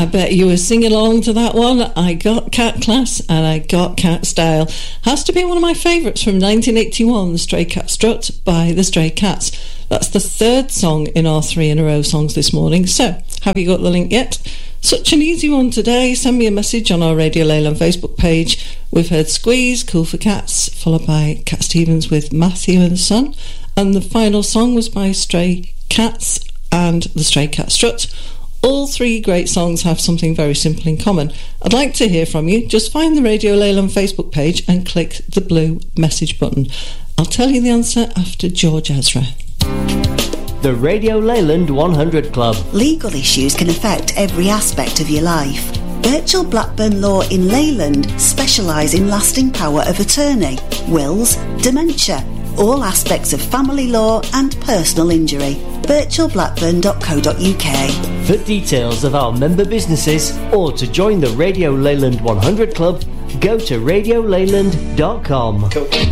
I bet you were singing along to that one. I got cat class and I got cat style. Has to be one of my favourites from 1981, The Stray Cat Strut by The Stray Cats. That's the third song in our 3 in a row songs this morning. So, have you got the link yet? Such an easy one today. Send me a message on our Radio Leyland Facebook page. We've heard Squeeze, Cool for Cats, followed by Cat Stevens with Matthew and Son. And the final song was by Stray Cats and The Stray Cat Strut. All 3 great songs have something very simple in common. I'd like to hear from you. Just find the Radio Leyland Facebook page and click the blue message button. I'll tell you the answer after George Ezra. The Radio Leyland 100 Club. Legal issues can affect every aspect of your life. Birchall Blackburn Law in Leyland specialise in lasting power of attorney, wills, dementia, all aspects of family law and personal injury. birchallblackburn.co.uk. For details of our member businesses or to join the Radio Leyland 100 Club, go to radioleyland.com.